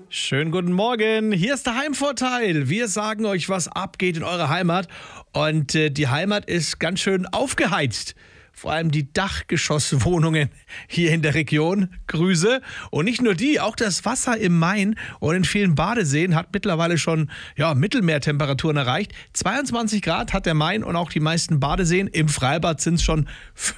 Schönen guten Morgen, hier ist der Heimvorteil. Wir sagen euch, was abgeht in eurer Heimat. Und die Heimat ist ganz schön aufgeheizt. Vor allem die Dachgeschosswohnungen hier in der Region. Grüße. Und nicht nur die, auch das Wasser im Main und in vielen Badeseen hat mittlerweile schon Mittelmeertemperaturen erreicht. 22 Grad hat der Main und auch die meisten Badeseen. Im Freibad sind es schon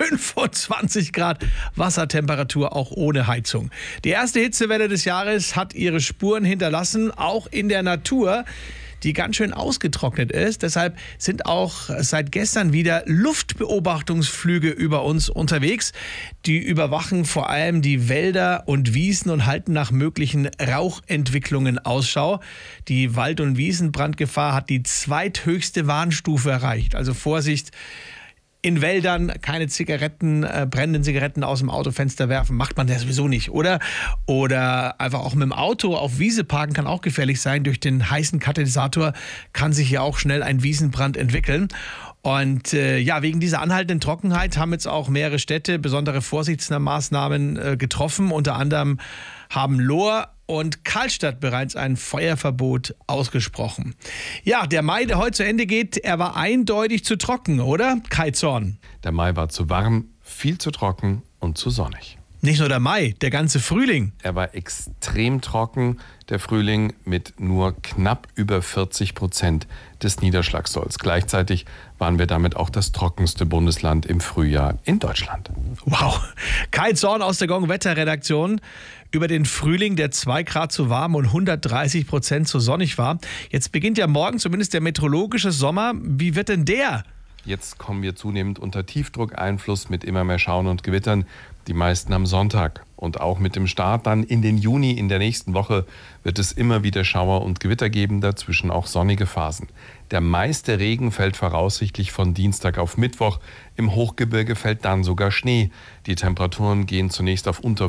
25 Grad Wassertemperatur, auch ohne Heizung. Die erste Hitzewelle des Jahres hat ihre Spuren hinterlassen, auch in der Natur, die ganz schön ausgetrocknet ist. Deshalb sind auch seit gestern wieder Luftbeobachtungsflüge über uns unterwegs. Die überwachen vor allem die Wälder und Wiesen und halten nach möglichen Rauchentwicklungen Ausschau. Die Wald- und Wiesenbrandgefahr hat die zweithöchste Warnstufe erreicht. Also Vorsicht, in Wäldern keine brennenden Zigaretten aus dem Autofenster werfen, macht man ja sowieso nicht, oder? Oder einfach auch mit dem Auto auf Wiese parken kann auch gefährlich sein. Durch den heißen Katalysator kann sich ja auch schnell ein Wiesenbrand entwickeln. Und wegen dieser anhaltenden Trockenheit haben jetzt auch mehrere Städte besondere Vorsichtsmaßnahmen getroffen. Unter anderem haben Lohr und Karlstadt bereits ein Feuerverbot ausgesprochen. Ja, der Mai, der heute zu Ende geht, er war eindeutig zu trocken, oder? Kai Zorn. Der Mai war zu warm, viel zu trocken und zu sonnig. Nicht nur der Mai, der ganze Frühling. Er war extrem trocken, der Frühling mit nur knapp über 40% des Niederschlagssolls. Gleichzeitig waren wir damit auch das trockenste Bundesland im Frühjahr in Deutschland. Wow. Kai Zorn aus der Gong-Wetter-Redaktion über den Frühling, der 2 Grad zu warm und 130% zu sonnig war. Jetzt beginnt ja morgen zumindest der meteorologische Sommer. Wie wird denn der? Jetzt kommen wir zunehmend unter Tiefdruckeinfluss mit immer mehr Schauern und Gewittern. Die meisten am Sonntag. Und auch mit dem Start dann in den Juni in der nächsten Woche wird es immer wieder Schauer und Gewitter geben, dazwischen auch sonnige Phasen. Der meiste Regen fällt voraussichtlich von Dienstag auf Mittwoch. Im Hochgebirge fällt dann sogar Schnee. Die Temperaturen gehen zunächst auf unter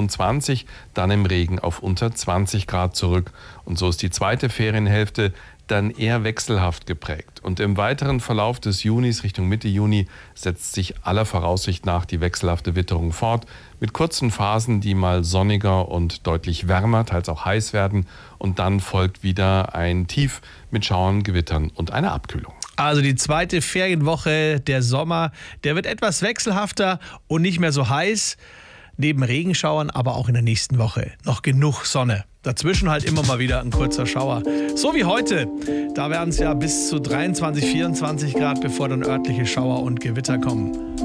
25, dann im Regen auf unter 20 Grad zurück. Und so ist die zweite Ferienhälfte dann eher wechselhaft geprägt. Und im weiteren Verlauf des Junis Richtung Mitte Juni setzt sich aller Voraussicht nach die wechselhafte Witterung fort, mit kurzen Phasen, die mal sonniger und deutlich wärmer, teils auch heiß werden. Und dann folgt wieder ein Tief mit Schauern, Gewittern und einer Abkühlung. Also die zweite Ferienwoche, der Sommer, der wird etwas wechselhafter und nicht mehr so heiß. Neben Regenschauern, aber auch in der nächsten Woche noch genug Sonne. Dazwischen halt immer mal wieder ein kurzer Schauer. So wie heute. Da werden es ja bis zu 23, 24 Grad, bevor dann örtliche Schauer und Gewitter kommen.